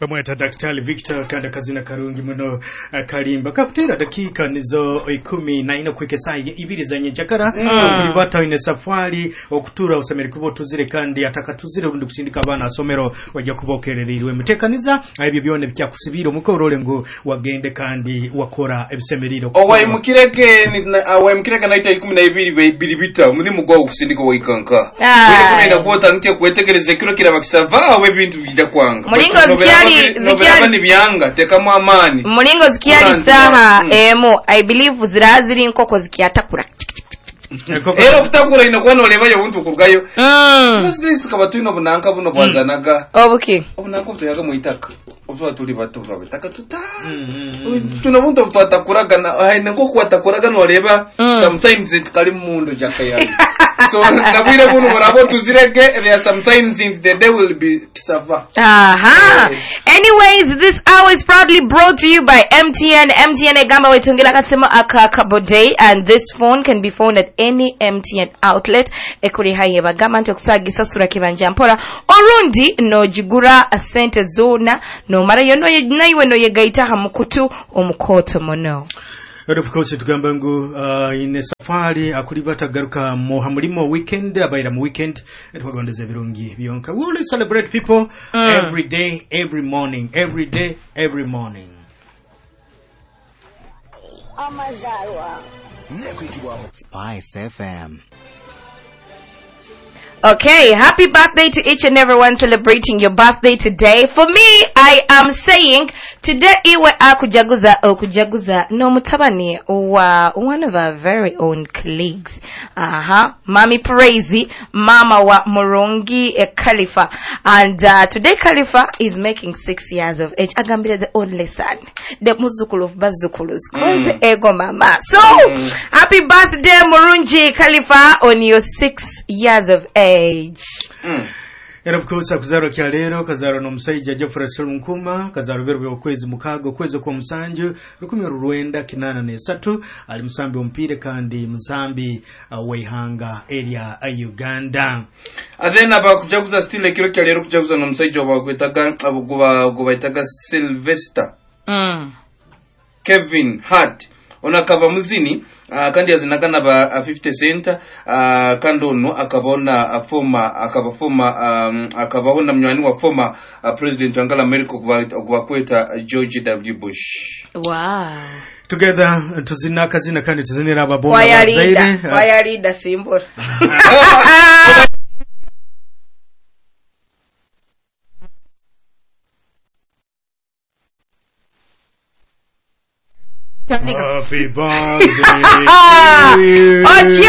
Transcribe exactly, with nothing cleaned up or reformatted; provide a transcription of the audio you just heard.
Kamweta Daktari Victor kanda kazina karungi muno uh, kalimba kaputera dakika nizo ikumi na ino kweke saa ibiri za nyenchakara mm. Kulibata ine safari okutura usamiri kubo tuzire kandi ataka tuzire rundi kusindika abana asomero wajya kubokerererwe mutekaniza ibyo byone bya kusibira umukorore ngo wagende kandi wakora ebisemeriro owaye mukireke awaye mukireke naita ikumi na ibiri bibiri bita muri mugwa kusindika wayikanka wele kumenda kuota nke kwetegereze kilo kila bakisava awe bintu bida kwanga mulingo zikiali zikiali byanga tekamu amani mulingo zikiali saha mm. emo I believe ziraziri nkoko zikiatakura ero kutakura inakuwa nolebayo buntu kurugayo mm basi tukaba tuino bunanka buno bwanzanaga obuki obunanka tuyaga muitaka obwa tuli bato babetaka tuta tuna buntu twatakuraga na haine nkoko kwatakuraga noleba sometimes it kali mundu jakaya so nabwire bunu barabo tuzirege there are some signs in the day will be sava. Aha. Anyways, this hour is proudly brought to you by M T N. M T N egamba wetungela kasema akakabode, and this phone can be found at any M T N outlet. Ekuri haye bagamba ntokusagisa sura kibanja mpora orundi no jigura asente zona no mara yono naiwe no yegaita hamukutu omukoto mono. And of course tugamba ngo uh, ine safari akulibata garuka mu hamulimo weekend abaira mu weekend twagondeze birungi byonka. We always celebrate people mm. every day, every morning, every day, every morning. Amazalwa Spice F M. Okay, happy birthday to each and everyone celebrating your birthday today. For me, I am saying today iwe akujaguza okujaguza no mutabani wa one of our very own colleagues. Aha, Mami Praise, Mama wa Morongi e Khalifa. And uh, today Khalifa is making six years of age. Agambira the only son, the muzukulu of bazukulus. Mm. Ego mama. So, mm. happy birthday Morungi Khalifa on your six years of age. Mm. And of course akuzaro kya lero kazaro no musayija Jeffrey Nkuma kazaro berwe okwezi mukago kwezo kwa musanju rukumi ruwenda kinana ne satu ali musambi ompire kandi musambi uh, weihanga area uh, Uganda. Adena ba kujaguza stile kiro kya lero kujaguza no musayija bakwetaga abuguba gubaitaga Sylvester mm. Kevin Hart onakaba muzini uh, kandi yazinagana ba uh, fifty cent uh, kandono akabona uh, former akaba former um, akabona mnywani wa former uh, president Angela Merkel kuba kweta uh, George W Bush. Wow. Together tuzinaka zina kandi tuzinira ababona bazaire waya leader symbol. Happy birthday. Oh,